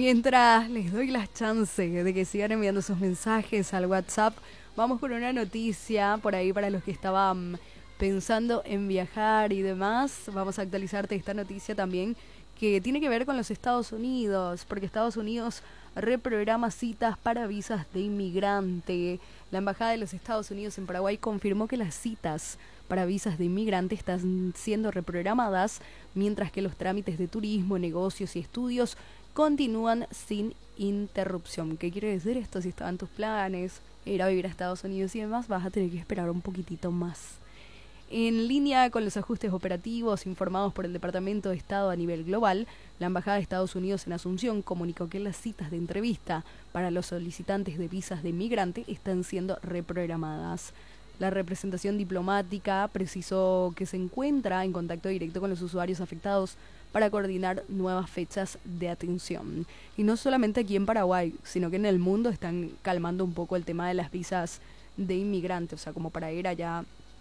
Mientras les doy las chances de que sigan enviando sus mensajes al WhatsApp, vamos con una noticia por ahí para los que estaban pensando en viajar y demás. Vamos a actualizarte esta noticia también que tiene que ver con los Estados Unidos, porque Estados Unidos reprograma citas para visas de inmigrante. La Embajada de los Estados Unidos en Paraguay confirmó que las citas para visas de inmigrante están siendo reprogramadas, mientras que los trámites de turismo, negocios y estudios continúan sin interrupción. ¿Qué quiere decir esto? Si estaban tus planes, ir a vivir a Estados Unidos y demás, vas a tener que esperar un poquitito más. En línea con los ajustes operativos informados por el Departamento de Estado a nivel global, la Embajada de Estados Unidos en Asunción comunicó que las citas de entrevista para los solicitantes de visas de inmigrante están siendo reprogramadas. La representación diplomática precisó que se encuentra en contacto directo con los usuarios afectados para coordinar nuevas fechas de atención. Y no solamente aquí en Paraguay, sino que en el mundo están calmando un poco el tema de las visas de inmigrante, o sea, como para ir allá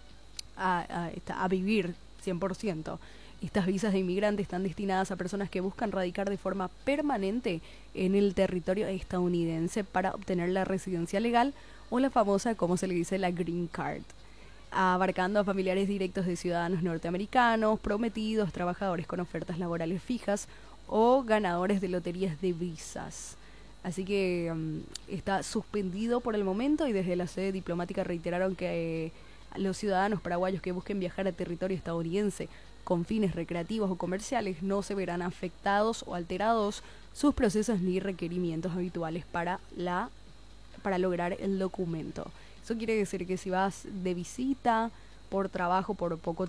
a vivir 100%. Estas visas de inmigrante están destinadas a personas que buscan radicar de forma permanente en el territorio estadounidense para obtener la residencia legal o la famosa, como se le dice, la Green Card, abarcando a familiares directos de ciudadanos norteamericanos, prometidos, trabajadores con ofertas laborales fijas o ganadores de loterías de visas. Así que está suspendido por el momento y desde la sede diplomática reiteraron que los ciudadanos paraguayos que busquen viajar a territorio estadounidense con fines recreativos o comerciales no se verán afectados o alterados sus procesos ni requerimientos habituales para lograr el documento. Eso quiere decir que si vas de visita, por trabajo, por poco